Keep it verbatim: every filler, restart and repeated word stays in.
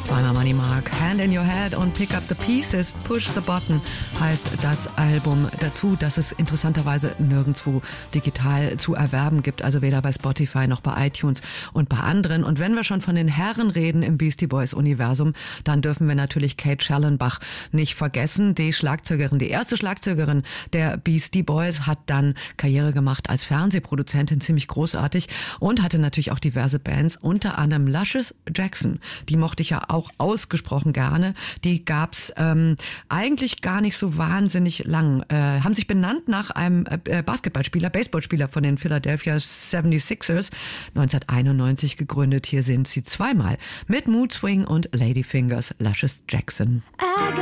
Zweimal Money Mark, Hand in Your Head und Pick Up the Pieces, Push the Button heißt das Album dazu, das es interessanterweise nirgendwo digital zu erwerben gibt, also weder bei Spotify noch bei iTunes und bei anderen. Und wenn wir schon von den Herren reden im Beastie Boys Universum, dann dürfen wir natürlich Kate Schellenbach nicht vergessen. Die Schlagzeugerin, die erste Schlagzeugerin der Beastie Boys, hat dann Karriere gemacht als Fernsehproduzentin, ziemlich großartig, und hatte natürlich auch diverse Bands, unter anderem Luscious Jackson. Die mochte ich ja auch ausgesprochen gerne. Die gab's ähm, eigentlich gar nicht so wahnsinnig lang. Äh, haben sich benannt nach einem äh, Basketballspieler, Baseballspieler von den Philadelphia seventy-sixers, neunzehnhunderteinundneunzig gegründet. Hier sind sie zweimal mit Mood Swing und Ladyfingers, Luscious Jackson.